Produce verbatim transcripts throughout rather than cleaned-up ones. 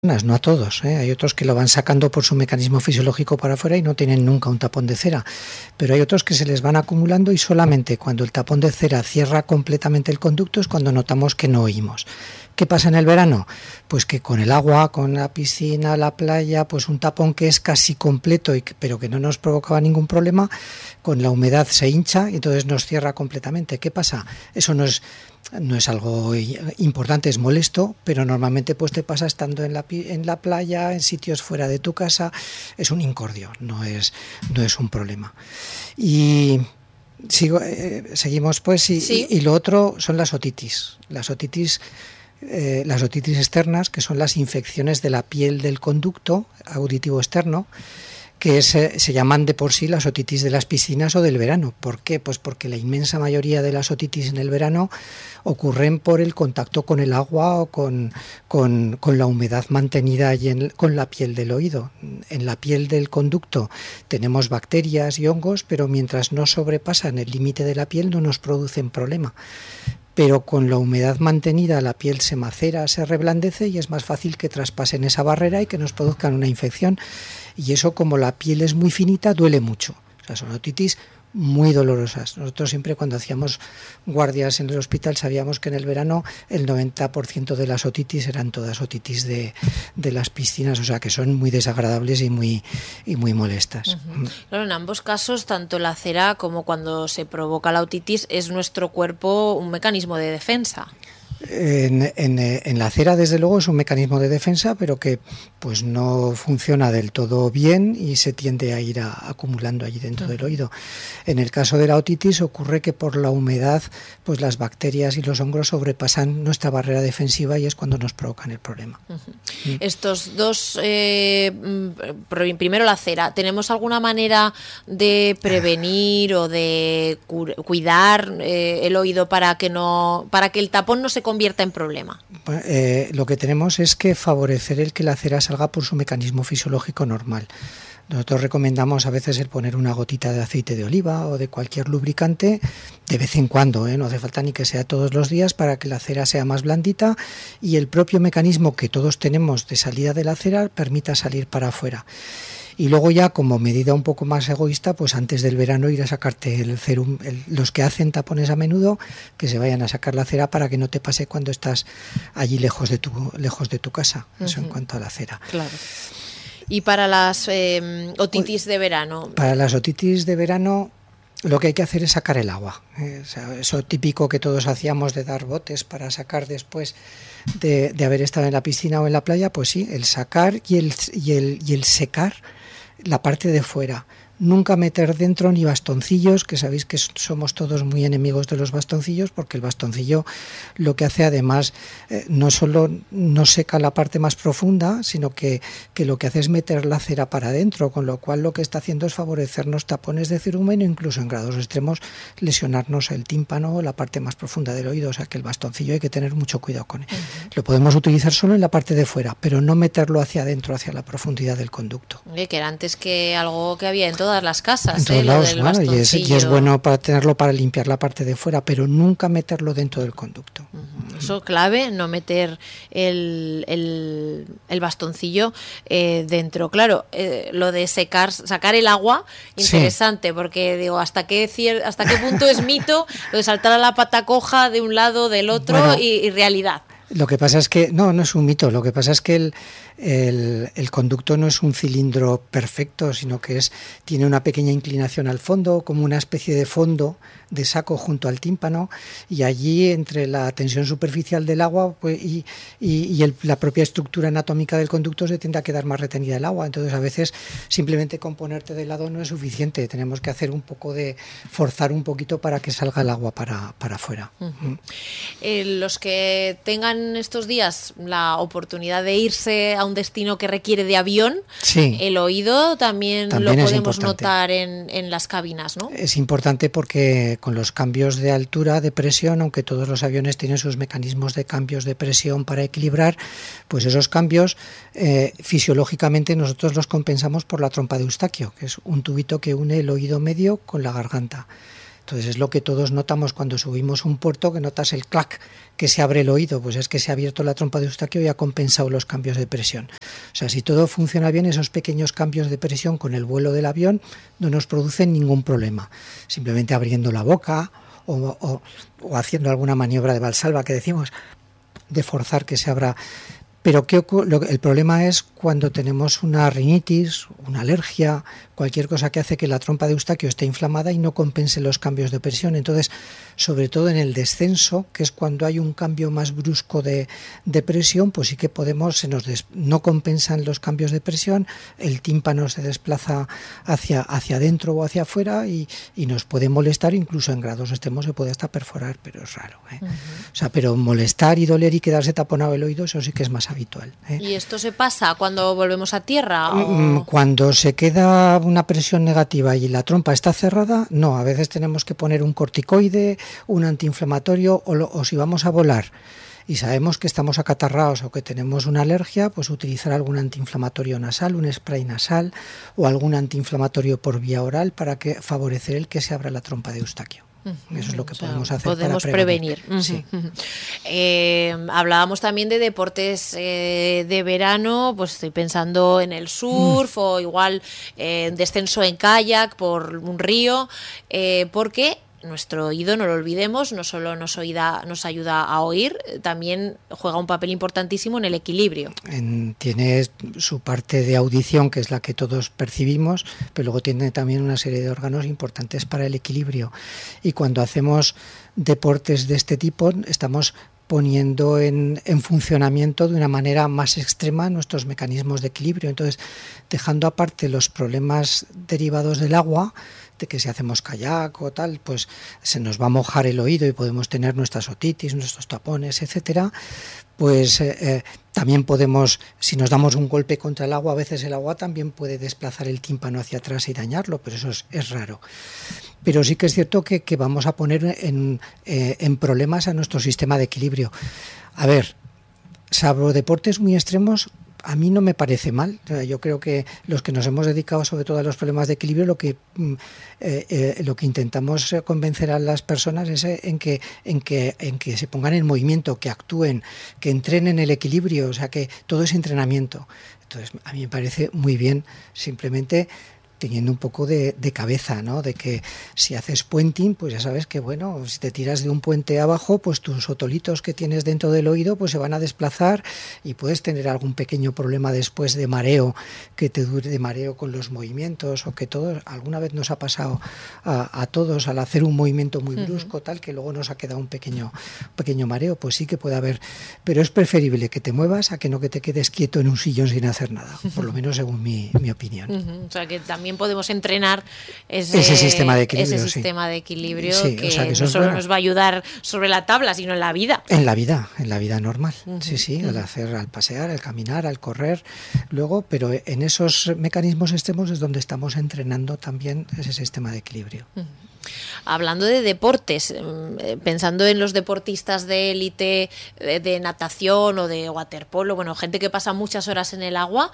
No a todos, ¿eh? Hay otros que lo van sacando por su mecanismo fisiológico para afuera y no tienen nunca un tapón de cera, pero hay otros que se les van acumulando y solamente cuando el tapón de cera cierra completamente el conducto es cuando notamos que no oímos. ¿Qué pasa en el verano? Pues que con el agua, con la piscina, la playa, pues un tapón que es casi completo y que, pero que no nos provocaba ningún problema, con la humedad se hincha y entonces nos cierra completamente. ¿Qué pasa? Eso no es no es algo importante, es molesto, pero normalmente pues te pasa estando en la en la playa, en sitios fuera de tu casa, es un incordio, no es no es un problema. Y sigo eh, seguimos pues y, sí. y, y lo otro son las otitis. Las otitis Eh, las otitis externas, que son las infecciones de la piel del conducto auditivo externo, que se, se llaman de por sí las otitis de las piscinas o del verano. ¿Por qué? Pues porque la inmensa mayoría de las otitis en el verano ocurren por el contacto con el agua o con, con, con la humedad mantenida y en, con la piel del oído. En la piel del conducto tenemos bacterias y hongos, pero mientras no sobrepasan el límite de la piel no nos producen problema. Pero con la humedad mantenida la piel se macera, se reblandece y es más fácil que traspasen esa barrera y que nos produzcan una infección. Y eso, como la piel es muy finita, duele mucho. O sea, son otitis muy dolorosas. Nosotros siempre cuando hacíamos guardias en el hospital sabíamos que en el verano el noventa por ciento de las otitis eran todas otitis de, de las piscinas, o sea que son muy desagradables y muy, y muy molestas. Uh-huh. Claro, en ambos casos, tanto la cera como cuando se provoca la otitis, es nuestro cuerpo un mecanismo de defensa. En, en, en la cera, desde luego, es un mecanismo de defensa, pero que pues no funciona del todo bien y se tiende a ir a, acumulando allí dentro uh-huh. del oído. En el caso de la otitis ocurre que por la humedad pues las bacterias y los hongos sobrepasan nuestra barrera defensiva y es cuando nos provocan el problema. Uh-huh. ¿Mm? Estos dos, eh, primero la cera, ¿tenemos alguna manera de prevenir o de cu- cuidar eh, el oído para que no, para que el tapón no se convierta en problema? Eh, lo que tenemos es que favorecer el que la cera salga por su mecanismo fisiológico normal. Nosotros recomendamos a veces el poner una gotita de aceite de oliva o de cualquier lubricante de vez en cuando, ¿eh? No hace falta ni que sea todos los días para que la cera sea más blandita y el propio mecanismo que todos tenemos de salida de la cera permita salir para afuera. Y luego ya, como medida un poco más egoísta, pues antes del verano ir a sacarte el cerum, el, los que hacen tapones a menudo, que se vayan a sacar la cera para que no te pase cuando estás allí lejos de tu, lejos de tu casa. Uh-huh. Eso en cuanto a la cera. Claro. ¿Y para las eh, otitis de verano? Para las otitis de verano lo que hay que hacer es sacar el agua. Eh, o sea, eso típico que todos hacíamos de dar botes para sacar después de, de haber estado en la piscina o en la playa, pues sí, el sacar y el, y el, y el secar la parte de fuera. Nunca meter dentro ni bastoncillos, que sabéis que somos todos muy enemigos de los bastoncillos, porque el bastoncillo lo que hace además eh, no solo no seca la parte más profunda, sino que, que lo que hace es meter la cera para adentro, con lo cual lo que está haciendo es favorecernos tapones de cerumen o incluso en grados extremos lesionarnos el tímpano o la parte más profunda del oído. O sea que el bastoncillo hay que tener mucho cuidado con él. Uh-huh. Lo podemos utilizar solo en la parte de fuera, pero no meterlo hacia adentro, hacia la profundidad del conducto. Oye, que era antes que algo que había en todas las casas, en todos ¿eh? lados, claro, y es, y es bueno para tenerlo para limpiar la parte de fuera, pero nunca meterlo dentro del conducto. Uh-huh. Eso clave, no meter el, el, el bastoncillo eh, dentro. Claro, eh, lo de secar, sacar el agua, interesante, sí. Porque digo, hasta qué cier- hasta qué punto es mito lo de saltar a la pata coja de un lado, del otro, bueno, y, y realidad. Lo que pasa es que, no, no es un mito, lo que pasa es que el, el, el conducto no es un cilindro perfecto, sino que es tiene una pequeña inclinación al fondo, como una especie de fondo de saco junto al tímpano, y allí entre la tensión superficial del agua pues, y, y, y el, la propia estructura anatómica del conducto se tiende a quedar más retenida el agua. Entonces a veces simplemente con ponerte de lado no es suficiente, tenemos que hacer un poco de, forzar un poquito para que salga el agua para, para afuera. Uh-huh. Mm. Eh, los que tengan estos días la oportunidad de irse a un destino que requiere de avión, sí. El oído también, también lo podemos notar en, en las cabinas, ¿no? Es importante porque con los cambios de altura, de presión, aunque todos los aviones tienen sus mecanismos de cambios de presión para equilibrar, pues esos cambios eh, fisiológicamente nosotros los compensamos por la trompa de Eustaquio, que es un tubito que une el oído medio con la garganta. Entonces es lo que todos notamos cuando subimos un puerto, que notas el clac, que se abre el oído, pues es que se ha abierto la trompa de Eustaquio y ha compensado los cambios de presión. O sea, si todo funciona bien, esos pequeños cambios de presión con el vuelo del avión no nos producen ningún problema. Simplemente abriendo la boca o, o, o haciendo alguna maniobra de valsalva que decimos, de forzar que se abra. Pero ¿qué ocurre? El problema es cuando tenemos una rinitis, una alergia, cualquier cosa que hace que la trompa de Eustaquio esté inflamada y no compense los cambios de presión. Entonces, sobre todo en el descenso, que es cuando hay un cambio más brusco de, de presión, pues sí que podemos, se nos des, no compensan los cambios de presión, el tímpano se desplaza hacia, hacia adentro o hacia afuera y, y nos puede molestar, incluso en grados extremos se puede hasta perforar, pero es raro, ¿eh? Uh-huh. O sea, pero molestar y doler y quedarse taponado el oído, eso sí que es más habitual, ¿eh? ¿Y esto se pasa cuando volvemos a tierra? ¿O? Cuando se queda una presión negativa y la trompa está cerrada, no, a veces tenemos que poner un corticoide, un antiinflamatorio o, lo, o si vamos a volar y sabemos que estamos acatarrados o que tenemos una alergia, pues utilizar algún antiinflamatorio nasal, un spray nasal o algún antiinflamatorio por vía oral para que favorecer el que se abra la trompa de Eustaquio. Uh-huh. Eso es lo que o sea, podemos hacer podemos para prevenir. prevenir. Sí. Uh-huh. eh, hablábamos también de deportes eh, de verano, pues estoy pensando en el surf uh. o igual eh, descenso en kayak por un río, eh, porque nuestro oído, no lo olvidemos, no solo nos, oída, nos ayuda a oír, también juega un papel importantísimo en el equilibrio. En, tiene su parte de audición, que es la que todos percibimos, pero luego tiene también una serie de órganos importantes para el equilibrio. Y cuando hacemos deportes de este tipo, estamos poniendo en, en funcionamiento de una manera más extrema nuestros mecanismos de equilibrio. Entonces, dejando aparte los problemas derivados del agua, de que si hacemos kayak o tal, pues se nos va a mojar el oído y podemos tener nuestras otitis, nuestros tapones, etcétera, pues eh, eh, también podemos, si nos damos un golpe contra el agua, a veces el agua también puede desplazar el tímpano hacia atrás y dañarlo, pero eso es, es raro. Pero sí que es cierto que, que vamos a poner en, eh, en problemas a nuestro sistema de equilibrio. A ver, salvo deportes muy extremos, a mí no me parece mal. Yo creo que los que nos hemos dedicado sobre todo a los problemas de equilibrio, lo que eh, eh, lo que intentamos convencer a las personas es en que en que en que se pongan en movimiento, que actúen, que entrenen el equilibrio, o sea, que todo es entrenamiento. Entonces, a mí me parece muy bien, simplemente teniendo un poco de, de cabeza, ¿no? De que si haces puenting, pues ya sabes que, bueno, si te tiras de un puente abajo, pues tus otolitos que tienes dentro del oído pues se van a desplazar y puedes tener algún pequeño problema después de mareo, que te dure de mareo con los movimientos, o que todo, alguna vez nos ha pasado a, a todos al hacer un movimiento muy brusco, uh-huh. tal, que luego nos ha quedado un pequeño, pequeño mareo, pues sí que puede haber, pero es preferible que te muevas a que no que te quedes quieto en un sillón sin hacer nada, por lo menos según mi, mi opinión. Uh-huh. O sea, que también podemos entrenar ese, ese sistema de equilibrio, ese sí. sistema de equilibrio sí, que, o sea, que no solo bueno. nos va a ayudar sobre la tabla, sino en la vida. En la vida, en la vida normal. Uh-huh. Sí, sí, al hacer, al pasear, al caminar, al correr, luego, pero en esos mecanismos extremos es donde estamos entrenando también ese sistema de equilibrio. Uh-huh. Hablando de deportes, pensando en los deportistas de élite de, de natación o de waterpolo, bueno, gente que pasa muchas horas en el agua,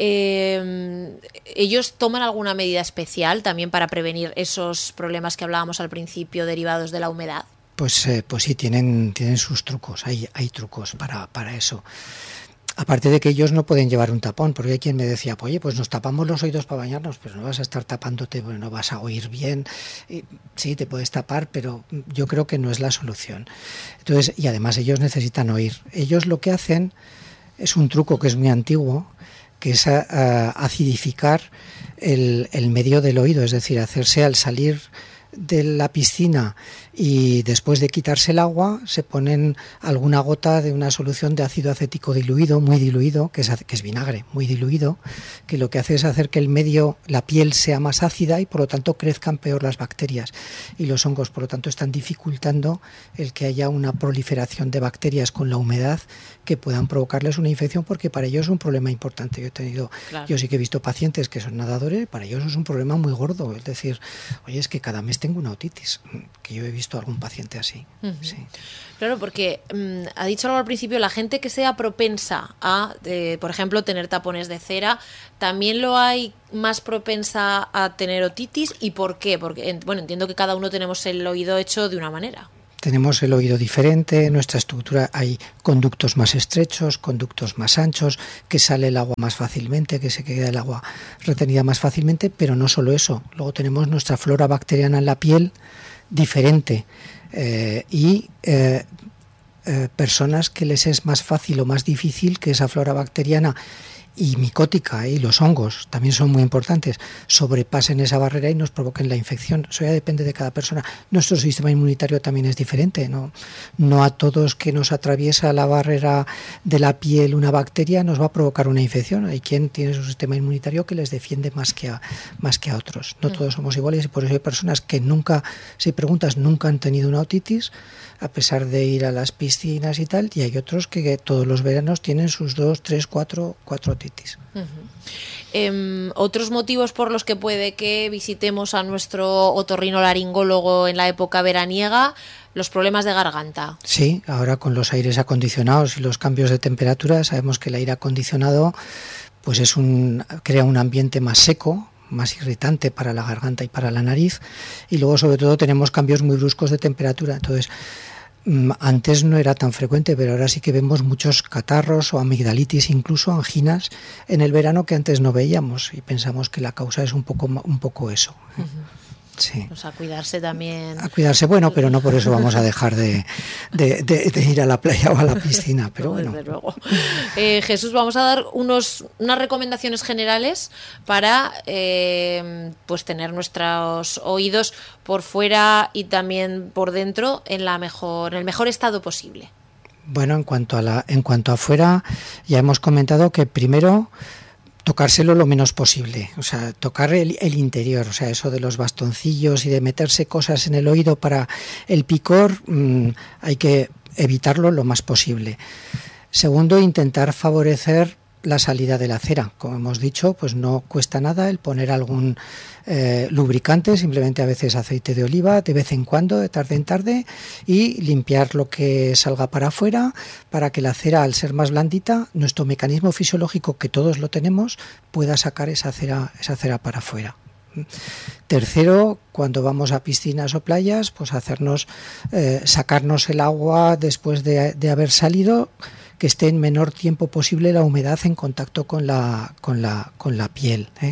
eh, ¿ellos toman alguna medida especial también para prevenir esos problemas que hablábamos al principio derivados de la humedad? Pues, eh, pues sí, tienen, tienen sus trucos, hay, hay trucos para, para eso. Aparte de que ellos no pueden llevar un tapón, porque hay quien me decía, oye, pues nos tapamos los oídos para bañarnos, pero no vas a estar tapándote, bueno, no vas a oír bien. Y, sí, te puedes tapar, pero yo creo que no es la solución. Entonces, y además ellos necesitan oír. Ellos lo que hacen es un truco que es muy antiguo, que es a, a acidificar el, el medio del oído, es decir, hacerse al salir de la piscina y después de quitarse el agua se ponen alguna gota de una solución de ácido acético diluido, muy diluido, que es, que es vinagre, muy diluido, que lo que hace es hacer que el medio, la piel sea más ácida y por lo tanto crezcan peor las bacterias y los hongos, por lo tanto están dificultando el que haya una proliferación de bacterias con la humedad que puedan provocarles una infección, porque para ellos es un problema importante. Yo he tenido, claro. yo sí que he visto pacientes que son nadadores, para ellos es un problema muy gordo, es decir, oye, es que cada mes tengo una otitis, que yo he visto visto algún paciente así. Uh-huh. Sí. Claro, porque mmm, ha dicho algo al principio, la gente que sea propensa a, eh, por ejemplo, tener tapones de cera, ¿también lo hay más propensa a tener otitis? ¿Y por qué? Porque, bueno, entiendo que cada uno tenemos el oído hecho de una manera. Tenemos el oído diferente, en nuestra estructura hay conductos más estrechos, conductos más anchos, que sale el agua más fácilmente, que se queda el agua retenida más fácilmente, pero no solo eso, luego tenemos nuestra flora bacteriana en la piel diferente eh, y eh, eh, personas que les es más fácil o más difícil que esa flora bacteriana y micótica y los hongos también son muy importantes, sobrepasen esa barrera y nos provoquen la infección. Eso ya depende de cada persona. Nuestro sistema inmunitario también es diferente, ¿no? No a todos que nos atraviesa la barrera de la piel una bacteria nos va a provocar una infección. Hay quien tiene su sistema inmunitario que les defiende más que a, más que a otros. No todos somos iguales y por eso hay personas que nunca, si preguntas, nunca han tenido una otitis, a pesar de ir a las piscinas y tal, y hay otros que todos los veranos tienen sus dos, tres, cuatro, cuatro otitis. Uh-huh. Eh, otros motivos por los que puede que visitemos a nuestro otorrinolaringólogo en la época veraniega, los problemas de garganta. Sí, ahora con los aires acondicionados y los cambios de temperatura, sabemos que el aire acondicionado pues es un crea un ambiente más seco, más irritante para la garganta y para la nariz, y luego sobre todo tenemos cambios muy bruscos de temperatura. Entonces antes no era tan frecuente, pero ahora sí que vemos muchos catarros o amigdalitis, incluso anginas en el verano que antes no veíamos, y pensamos que la causa es un poco un poco eso. Uh-huh. Sí. Pues a cuidarse también. A cuidarse, bueno, pero no por eso vamos a dejar de, de, de, de ir a la playa o a la piscina, pero bueno. Desde luego. Eh, Jesús, vamos a dar unos unas recomendaciones generales para eh, pues tener nuestros oídos por fuera y también por dentro en la mejor, en el mejor estado posible. Bueno, en cuanto a la, en cuanto a afuera, ya hemos comentado que primero tocárselo lo menos posible, o sea, tocar el, el interior, o sea, eso de los bastoncillos y de meterse cosas en el oído para el picor, mmm, hay que evitarlo lo más posible. Segundo, intentar favorecer la salida de la cera. Como hemos dicho, pues no cuesta nada el poner algún eh, lubricante, simplemente a veces aceite de oliva, de vez en cuando, de tarde en tarde, y limpiar lo que salga para afuera, para que la cera, al ser más blandita, nuestro mecanismo fisiológico, que todos lo tenemos, pueda sacar esa cera, esa cera para afuera. Tercero, cuando vamos a piscinas o playas, pues hacernos eh, sacarnos el agua después de, de haber salido, que esté en menor tiempo posible la humedad en contacto con la con la con la piel, ¿eh?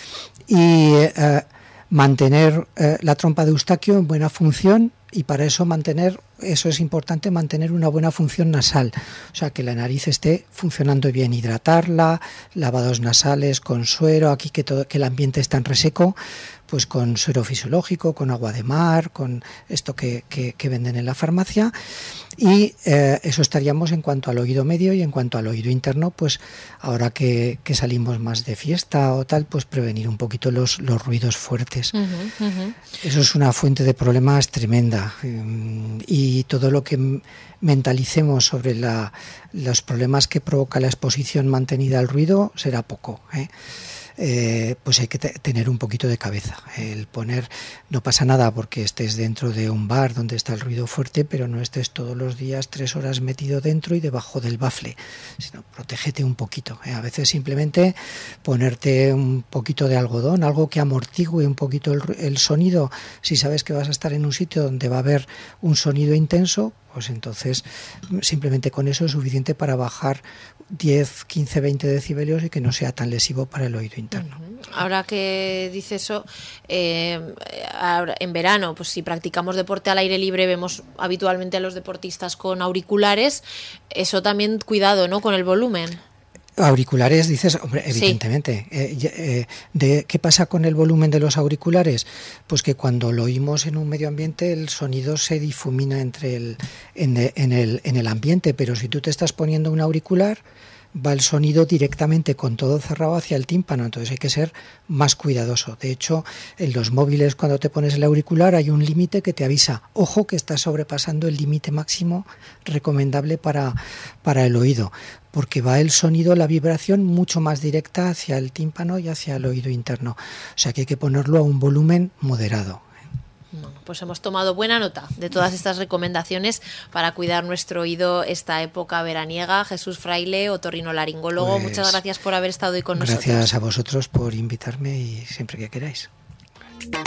Y eh, mantener eh, la trompa de Eustaquio en buena función, y para eso mantener, eso es importante, mantener una buena función nasal, o sea, que la nariz esté funcionando bien, hidratarla, lavados nasales con suero, aquí que todo, que el ambiente está en reseco, pues con suero fisiológico, con agua de mar, con esto que, que, que venden en la farmacia, y eh, eso estaríamos en cuanto al oído medio. Y en cuanto al oído interno, pues ahora que, que salimos más de fiesta o tal, pues prevenir un poquito los, los ruidos fuertes. Uh-huh, uh-huh. Eso es una fuente de problemas tremenda, y todo lo que mentalicemos sobre la, los problemas que provoca la exposición mantenida al ruido será poco, ¿eh? Eh, pues hay que te- tener un poquito de cabeza. El poner, no pasa nada porque estés dentro de un bar donde está el ruido fuerte, pero no estés todos los días tres horas metido dentro y debajo del bafle, sino protégete un poquito, ¿eh? A veces simplemente ponerte un poquito de algodón, algo que amortigue un poquito el, el sonido. Si sabes que vas a estar en un sitio donde va a haber un sonido intenso, pues entonces simplemente con eso es suficiente para bajar diez, quince, veinte decibelios y que no sea tan lesivo para el oído interno. Ahora que dice eso, eh, ahora, en verano, pues si practicamos deporte al aire libre, vemos habitualmente a los deportistas con auriculares. Eso también, cuidado, ¿no?, con el volumen. Auriculares, dices, hombre, evidentemente. Sí. Eh, eh, de, ¿Qué pasa con el volumen de los auriculares? Pues que cuando lo oímos en un medio ambiente, el sonido se difumina entre el, en, en, el, en el ambiente, pero si tú te estás poniendo un auricular, va el sonido directamente con todo cerrado hacia el tímpano, entonces hay que ser más cuidadoso. De hecho, en los móviles, cuando te pones el auricular, hay un límite que te avisa, ojo que estás sobrepasando el límite máximo recomendable para, para el oído, porque va el sonido, la vibración mucho más directa hacia el tímpano y hacia el oído interno, o sea que hay que ponerlo a un volumen moderado. Bueno, pues hemos tomado buena nota de todas estas recomendaciones para cuidar nuestro oído esta época veraniega. Jesús Fraile, otorrinolaringólogo, pues, muchas gracias por haber estado hoy con gracias nosotros. Gracias a vosotros por invitarme y siempre que queráis.